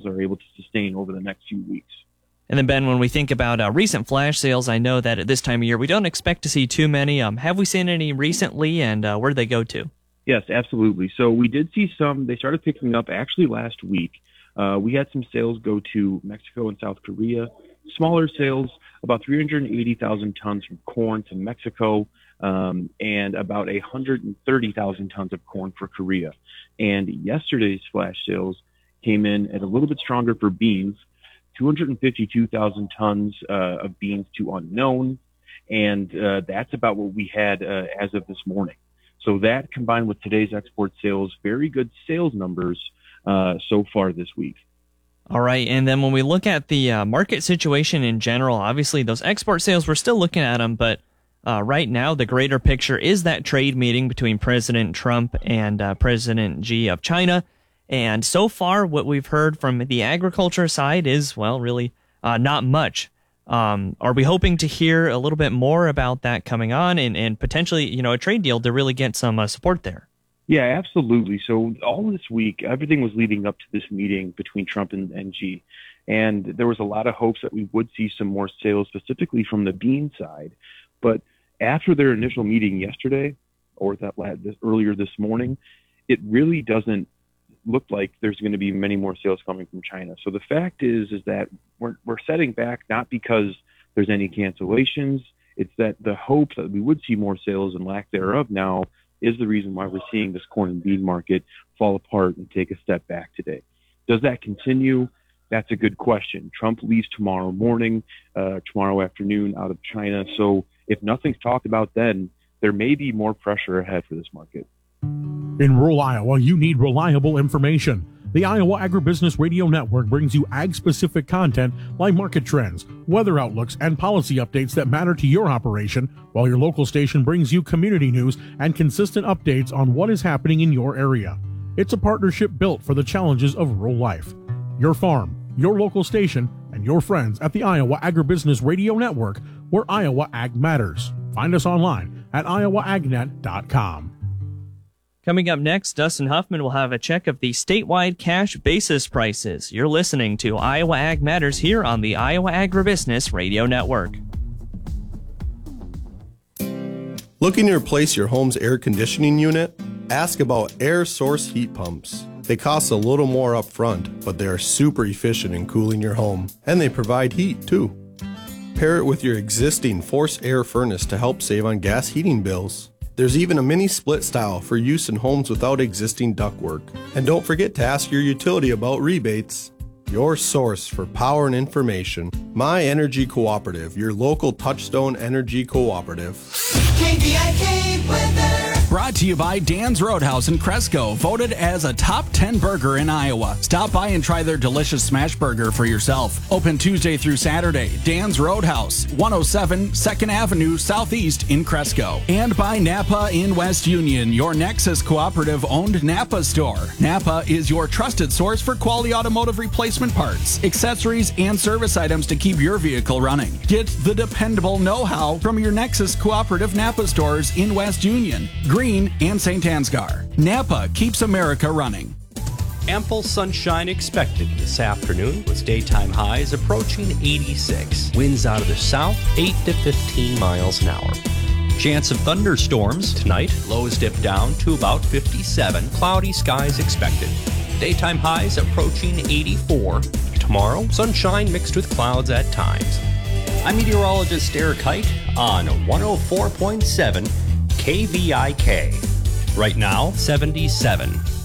are able to sustain over the next few weeks. And then, Ben, when we think about recent flash sales, I know that at this time of year we don't expect to see too many. Have we seen any recently, and where did they go to? Yes, absolutely. So we did see some. They started picking up actually last week. We had some sales go to Mexico and South Korea. Smaller sales, about 380,000 tons from corn to Mexico, and about 130,000 tons of corn for Korea. And yesterday's flash sales came in at a little bit stronger for beans. 252,000 tons of beans to unknown, and that's about what we had as of this morning. So that combined with today's export sales, very good sales numbers so far this week. All right, and then when we look at the market situation in general, obviously those export sales, we're still looking at them, but right now the greater picture is that trade meeting between President Trump and President Xi of China. And so far, what we've heard from the agriculture side is, well, really not much. Are we hoping to hear a little bit more about that coming on and potentially, a trade deal to really get some support there? Yeah, absolutely. So all this week, everything was leading up to this meeting between Trump and Xi. And there was a lot of hopes that we would see some more sales, specifically from the bean side. But after their initial meeting yesterday, or earlier this morning, it really doesn't look like there's going to be many more sales coming from China. So the fact is that we're setting back not because there's any cancellations. It's that the hope that we would see more sales and lack thereof now is the reason why we're seeing this corn and bean market fall apart and take a step back today. Does that continue? That's a good question. Trump leaves tomorrow morning, tomorrow afternoon out of China. So if nothing's talked about then, there may be more pressure ahead for this market. In rural Iowa, you need reliable information. The Iowa Agribusiness Radio Network brings you ag-specific content like market trends, weather outlooks, and policy updates that matter to your operation, while your local station brings you community news and consistent updates on what is happening in your area. It's a partnership built for the challenges of rural life. Your farm, your local station, and your friends at the Iowa Agribusiness Radio Network, where Iowa Ag matters. Find us online at iowaagnet.com. Coming up next, Dustin Huffman will have a check of the statewide cash basis prices. You're listening to Iowa Ag Matters here on the Iowa Agribusiness Radio Network. Looking to replace your home's air conditioning unit? Ask about air source heat pumps. They cost a little more up front, but they are super efficient in cooling your home, and they provide heat too. Pair it with your existing forced air furnace to help save on gas heating bills. There's even a mini split style for use in homes without existing ductwork. And don't forget to ask your utility about rebates. Your source for power and information. My Energy Cooperative, your local Touchstone Energy Cooperative. KVIK weather. Brought to you by Dan's Roadhouse in Cresco, voted as a top 10 burger in Iowa. Stop by and try their delicious smash burger for yourself. Open Tuesday through Saturday. Dan's Roadhouse, 107 2nd Avenue Southeast in Cresco. And by Napa in West Union, your Nexus Cooperative owned Napa store. Napa is your trusted source for quality automotive replacement parts, accessories, and service items to keep your vehicle running. Get the dependable know-how from your Nexus Cooperative Napa stores in West Union, Green, and St. Ansgar. Napa keeps America running. Ample sunshine expected this afternoon with daytime highs approaching 86. Winds out of the south, 8 to 15 miles an hour. Chance of thunderstorms tonight. Lows dip down to about 57. Cloudy skies expected. Daytime highs approaching 84. Tomorrow, sunshine mixed with clouds at times. I'm meteorologist Eric Height on 104.7 KVIK. Right now, 77.